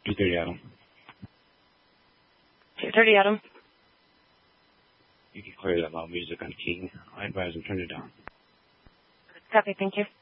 2:30 Adam. 2:30 Adam. You can clear that loud music on King. I advise him turn it down. Copy, thank you.